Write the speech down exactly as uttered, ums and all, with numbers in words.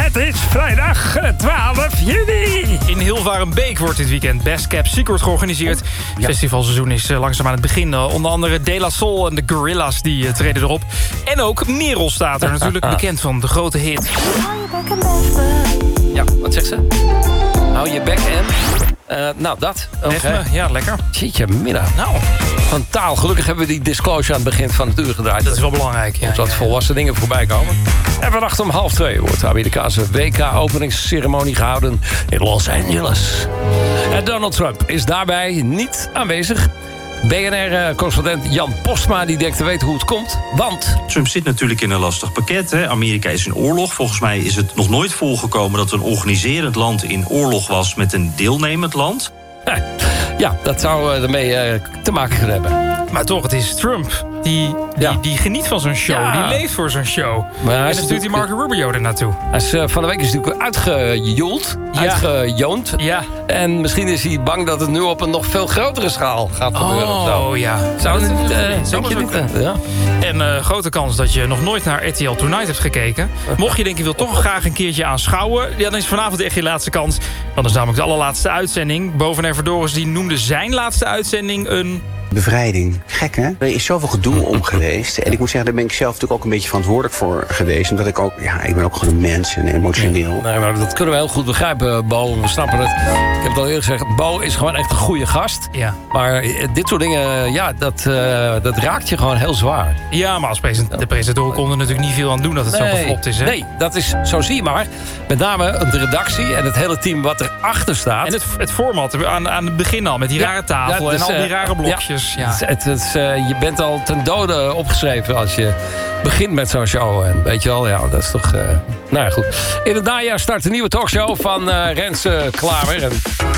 Het is vrijdag twaalf juni. In Hilvarenbeek wordt dit weekend Best Kept Secret georganiseerd. Het ja. festivalseizoen is langzaam aan het begin. Onder andere De La Soul en de Gorillas die uh, treden erop. En ook Merel staat er natuurlijk bekend van de grote hit. Ja, wat zegt ze? Hou je bek en... Uh, nou, dat. Okay. Ja, lekker. Jeetje, middag. Nou. Van taal. Gelukkig hebben we die disclosure aan het begin van het uur gedraaid. Dat is wel belangrijk. Ja, Zodat ja, ja. volwassen dingen voorbij komen. En vannacht om half twee wordt de Amerikaanse W K-openingsceremonie gehouden in Los Angeles. En Donald Trump is daarbij niet aanwezig. B N R-correspondent Jan Postma die denkt te weten hoe het komt, want... Trump zit natuurlijk in een lastig pakket. Hè. Amerika is in oorlog. Volgens mij is het nog nooit voorgekomen dat een organiserend land in oorlog was met een deelnemend land. Ja, dat zou ermee uh, te maken kunnen hebben. Maar toch, het is Trump. Die, die, ja. die geniet van zo'n show. Ja. Die leeft voor zo'n show. Maar en dan stuurt hij Marco Rubio er naartoe. Hij is, uh, van de week is hij natuurlijk uitgejoeld. Ja. Uitgejoond. Ja. En misschien is hij bang dat het nu op een nog veel grotere schaal gaat gebeuren. Oh, of zo. ja. Zou het niet? Uh, denk je niet? Uh, ja. En uh, grote kans dat je nog nooit naar R T L Tonight hebt gekeken. Mocht je denken, je wil toch graag een keertje aanschouwen. Ja, dan is vanavond echt je laatste kans. Dan is namelijk de allerlaatste uitzending. Boven Verdoris die noemde zijn laatste uitzending een... Bevrijding. Gek, hè? Er is zoveel gedoe om geweest. En ik moet zeggen, daar ben ik zelf natuurlijk ook een beetje verantwoordelijk voor geweest. Omdat ik ook, ja, ik ben ook gewoon een mens en emotioneel. Nee, maar dat kunnen we heel goed begrijpen, Bo. We snappen het. Ik heb het al eerder gezegd, Bo is gewoon echt een goede gast. Ja. Maar dit soort dingen, ja, dat, uh, dat raakt je gewoon heel zwaar. Ja, maar als present- de presentatoren konden natuurlijk niet veel aan doen dat het nee, zo geflopt is, hè? Nee, dat is, zo zie je maar. Met name de redactie en het hele team wat erachter staat. En het, het format aan, aan het begin al, met die ja, rare tafel en al die rare blokjes. Ja. Ja. Het, het, het, uh, je bent al ten dode opgeschreven als je begint met zo'n show. En weet je wel, ja, dat is toch... Uh, nou ja, goed. In het najaar start een nieuwe talkshow van uh, Rens uh, Klamer. En